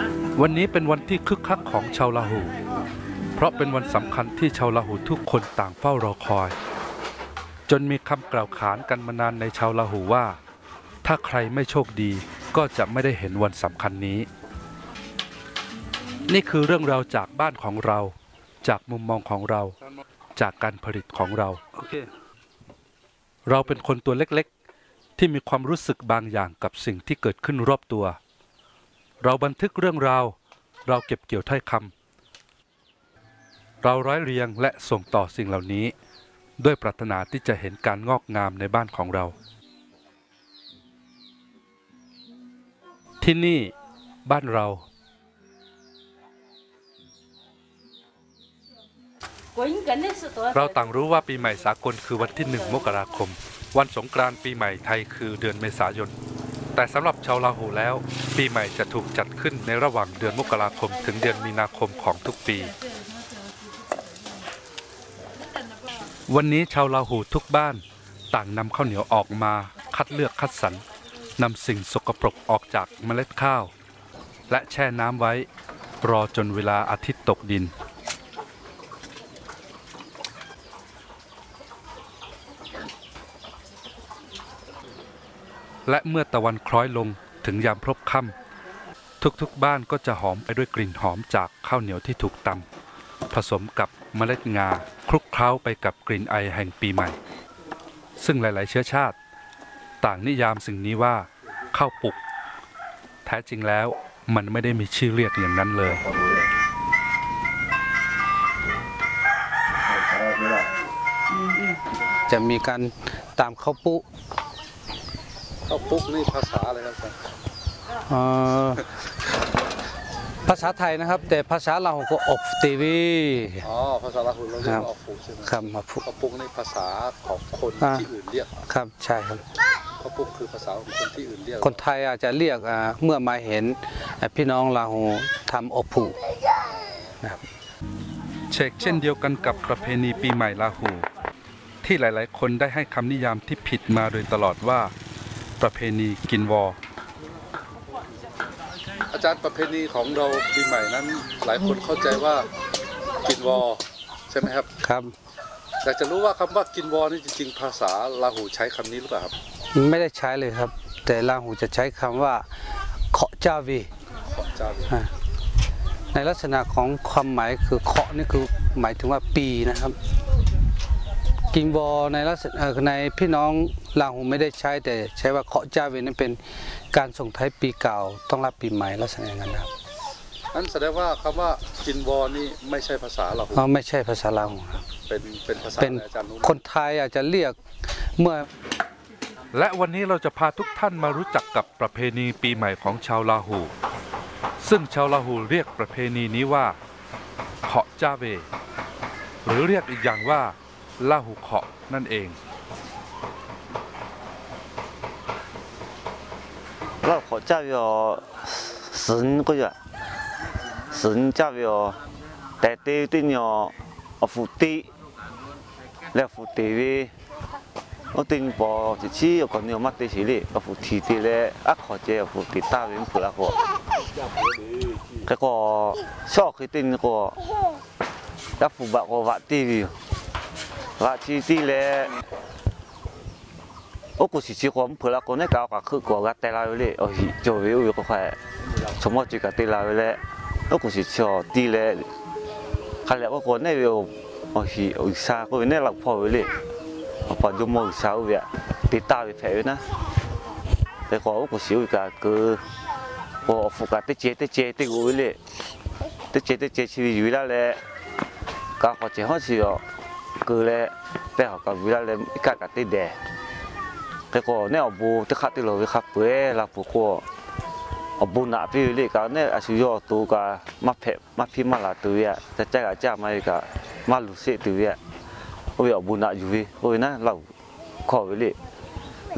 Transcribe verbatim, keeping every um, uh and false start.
วันนี้เป็นวันที่คึกคักของชาวลาหูเพราะเป็นวันสำคัญที่ชาวลาหูทุกคนต่างเฝ้ารอคอยจนมีคำกล่าวขานกันมานานในชาวลาหูว่าถ้าใครไม่โชคดีก็จะไม่ได้เห็นวันสำคัญนี้นี่คือเรื่องราวจากบ้านของเราจากมุมมองของเราจากการผลิตของเรา okay. เราเป็นคนตัวเล็กๆที่มีความรู้สึกบางอย่างกับสิ่งที่เกิดขึ้นรอบตัวเราบันทึกเรื่องราวเราเก็บเกี่ยวถ้อยคำเราร้อยเรียงและส่งต่อสิ่งเหล่านี้ด้วยปรารถนาที่จะเห็นการงอกงามในบ้านของเราที่นี่บ้านเราเราต่างรู้ว่าปีใหม่สากลคือวันที่หนึ่งมกราคมวันสงกรานต์ปีใหม่ไทยคือเดือนเมษายนแต่สำหรับชาวลาหูแล้วปีใหม่จะถูกจัดขึ้นในระหว่างเดือนมกราคมถึงเดือนมีนาคมของทุกปีวันนี้ชาวลาหูทุกบ้านต่างนำข้าวเหนียวออกมาคัดเลือกคัดสรรนำสิ่งสกปรกออกจากเมล็ดข้าวและแช่น้ำไว้รอจนเวลาอาทิตย์ตกดินและเมื่อตะวันคล้อยลงถึงยามพลบค่ำทุกๆบ้านก็จะหอมไปด้วยกลิ่นหอมจากข้าวเหนียวที่ถูกตำผสมกับเมล็ดงาคลุกเคล้าไปกับกลิ่นไอแห่งปีใหม่ซึ่งหลายๆเชื้อชาติต่างนิยามสิ่งนี้ว่าข้าวปุกแท้จริงแล้วมันไม่ได้มีชื่อเรียกอย่างนั้นเลยจะมีการตามข้าวปุข้าวปุ๊กนี่ภาษาอะไรครับอาจารย์ภาษาไทยนะครับแต่ภาษาเราก็อบตีวีอ๋อภาษาลาหูเราเรียกว่าอบฟุกใช่ไหมครับข้าวปุ๊กนี่ภาษาของคนที่อื่นเรียกครับใช่ครับข้าวปุ๊กคือภาษาของคนที่อื่นเรียกคนไทยอาจจะเรียกเมื่อมาเห็นพี่น้องลาหูทำอบผูนะครับเชกเช่นเดียวกันกับประเพณีปีใหม่ลาหูที่หลายๆคนได้ให้คำนิยามที่ผิดมาโดยตลอดว่าประเพณีกินวออาจารย์ประเพณีของเราปีใหม่นั้นหลายคนเข้าใจว่ากินวอใช่ไหมครับครับอยากจะรู้ว่าคำว่ากินวอนี่จริงๆภาษาลาหูใช้คำนี้หรือเปล่าครับไม่ได้ใช้เลยครับแต่ลาหูจะใช้คำว่าเคาะจาวีเคาะจาวีในลักษณะของความหมายคือเคาะนี่คือหมายถึงว่าปีนะครับกินวอในลักษณะในพี่น้องลาหูไม่ได้ใช้แต่ใช้ว่าเคาะจาวีนั่นเป็นการส่งท้ายปีเก่าต้องรับปีใหม่ลักษณะอย่างนั้นครับนั่นแสดงว่าคำว่ากินวอนี่ไม่ใช่ภาษาลาหูอ๋อไม่ใช่ภาษาลาหูเป็นเป็นภาษาอาจารย์รู้คนไทยอาจจะเรียกเมื่อและวันนี้เราจะพาทุกท่านมารู้จักกับประเพณีปีใหม่ของชาวลาหูซึ่งชาวลาหูเรียกประเพณีนี้ว่าเคาะจาเวหรือเรียกอีกอย่างว่าลาหูเคาะนั่นเองลาหูจาเว十个月十จาเวแต่ตีตีเนาะฟุตีแล้วฟุตีวี我顶部一次我讲你乜嘢事咧？我副提啲咧，一學者我副提打完陪啦個，嗰個小佢頂個，一副白個畫啲嘅，畫啲啲咧，我嗰時只個唔陪啦個，呢搞個佢個個帶來咧，我做嘢有個塊，從我最近帶來咧，我嗰時做啲咧，係咧我個呢又我係我沙個呢落破咧。พอดูมองสาวเวียติดตาไปแผลนะแต่ก็ก็สิวก็คือพอโฟกัสที่เจที่เจที่กูเลยที่เจที่เจชีวิตอยู่แล้วแหละก็เขาเจ้าสิอ๋อคือเลยแต่เขาก็วิลาเลยอีกการติดแดดแต่ก็เนี่ยบูที่ขัดที่เราไปขับเปื่อยเราผูกก็บูหนาพี่เลยก็เนี่ยอาศัยอยู่ตัวก็มาเพ็บมาพิมาลาตัวเวียแต่ใจก็จะมาก็มาลุเสียตัวเวียโอ้ยบุญอะอยู่วิโอ้ยนะเราขอไปเลย